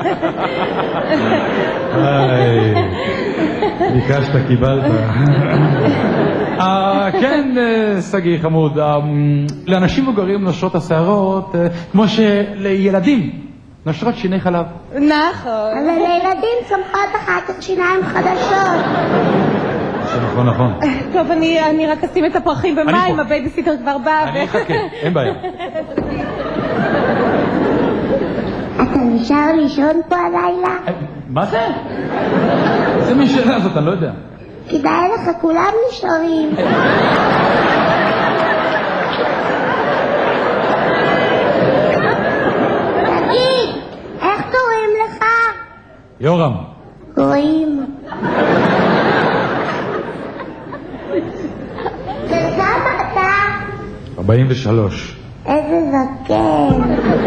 ביקשת, קיבלת. כן, סגי חמוד, לאנשים מבוגרים נושרות השערות כמו שלילדים נושרות שיני חלב. נכון. אבל לילדים צומחות אחר כך שיניים חדשות. נכון, נכון. טוב, אני רק אשים את הפרחים במים, הבייביסיטר כבר בא. אני אחכה, אין בעיה. אתה נשאר לישון פה הלילה? מה זה? זה מין שאלה הזאת, אני לא יודע. כדאי לך, כולם נשארים. תגיד, איך קוראים לך? יורם. קוראים. של כמה אתה? 43. איזה זקן.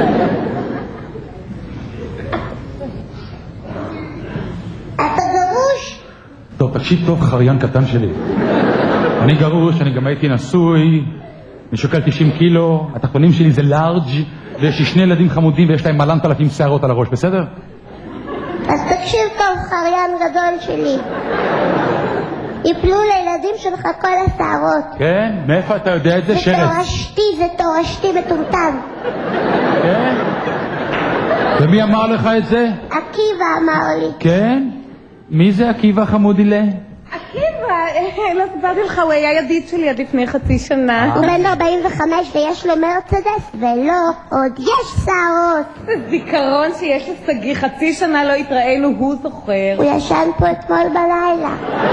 אתה גרוש? טוב, תקשיב טוב, חריין קטן שלי. אני גרוש, אני גם הייתי נשוי, אני שוקל 90 קילו, התחתונים שלי זה לארג' ויש לי 2 ילדים חמודים ויש להם 1000 שערות על הראש, בסדר? אז תקשיב טוב, חריין גדול שלי. יפלו לילדים שלך כל השערות. כן? מאיפה אתה יודע את זה? זה שרץ. זה תורשתי מטומטם. כן? ומי אמר לך את זה? עקיבא אמר לי. כן? מי זה עקיבא חמודילה? עקיבא, לא סיפרתי לך, הוא היה ידיד שלי עד לפני חצי שנה. הוא בן 45 ויש לו מרצדס, ולא, עוד יש שערות. זה זיכרון שיש לסגי, חצי שנה לא התראינו, הוא זוכר. הוא ישן פה אתמול בלילה.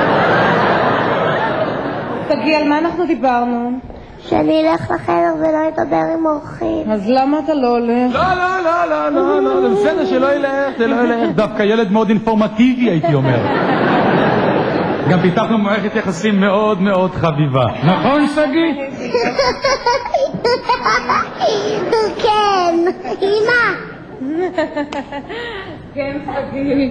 סגי, על מה אנחנו דיברנו? שאני אלך לחדר ולא אדבר עם אורחים. אז למה אתה לא הולך? לא, זה בסדר שלא ילך, זה לא ילך. דווקא ילד מאוד אינפורמטיבי הייתי אומר. גם פיתחנו מערכת יחסים מאוד מאוד חביבה. נכון, סגי? כן, אמא. כן, סגי.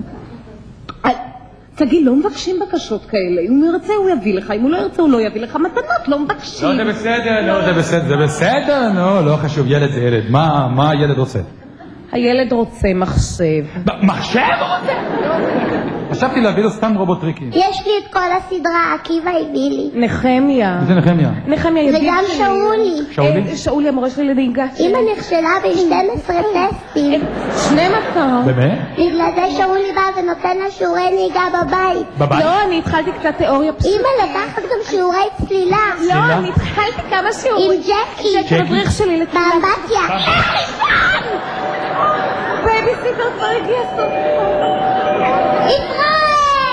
סגי, לא מבקשים בקשות כאלה. אם הוא ירצה הוא יביא לך, אם הוא לא ירצה הוא לא יביא לך מתנות, לא מבקשים. לא, זה בסדר, זה בסדר, לא חשוב, ילד זה ילד. מה הילד רוצה? הילד רוצה מחשב. מחשב הוא רוצה? חשבתי להביא לו סתם רובוטריקים. יש לי את כל הסדרה, עקיבא הביא לי. נחמיה. זה נחמיה. נחמיה ידיד שלי. וגם שאולי. שאולי? המורה שלי לנהיגה. אמא נכשלה ב-12 טסטים. 12? באמת? בגלל זה שאולי בא ונותן לה שיעורי נהיגה בבית. בבית? לא, אני התחלתי קצת תיאוריה פשוט. אמא לקחת גם שיעורי צלילה. לא, אני התחלתי כמה שיעורים. עם ג'קי. זה מדריך שלי לצלילה. באמבטיה. בייביסיטר כבר הגיע סוף. ישראל!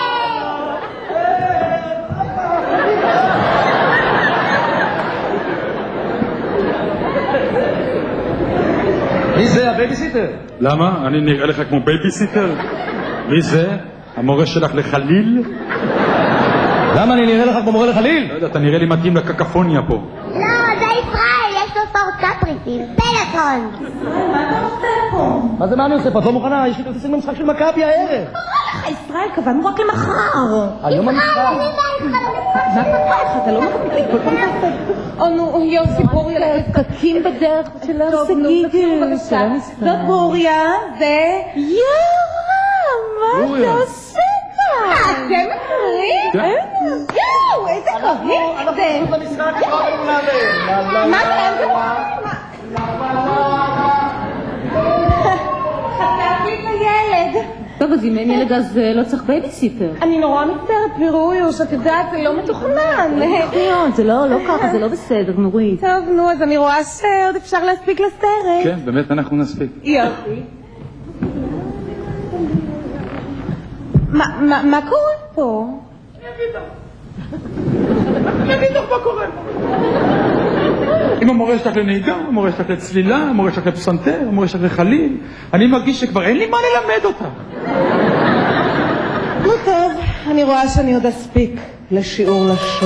מי זה הבייביסיטר? למה? אני נראה לך כמו בייביסיטר? מי זה? המורה שלך לחליל? למה אני נראה לך כמו מורה לחליל? לא יודע, אתה נראה לי מתאים לקקפוניה פה. לא, זה ישראל, יש לו פורצה פריטים. פלאפון. מה אתה עושה פה? מה זה מה אני עושה פה? את לא מוכנה? יש לי כרטיסים במשחק של מכבי הערב. ישראל, קבענו רק למחר. היום המשחק. מה קרה לך? אתה לא מקבל כל פעם תעשה. או נו, יוסי בוריה, פקקים בדרך של הסגי. זאת בוריה, זה... יורם, מה אתה עושה כאן? אתם מכירים? יואו, איזה קרוב זה. אנחנו במשחק כבר נעלה. מה זה? חטף לי את הילד. טוב, אז אם אין ילד אז לא צריך בייביסיטר. אני נורא מצטערת, פירויוש, את יודעת, זה לא מתוכנן. זה לא ככה, זה לא בסדר, נורית. טוב, נו, אז אני רואה שעוד אפשר להספיק לסרט. כן, באמת אנחנו נספיק. יופי. מה קורה פה? אני אגיד לך מה קורה. אם המורה שלך לנהיגה, המורה שלך לצלילה, המורה שלך לפסנתר, המורה שלך לחליל, אני מרגיש שכבר אין לי מה ללמד אותה. נו טוב, אני רואה שאני עוד אספיק לשיעור לשון.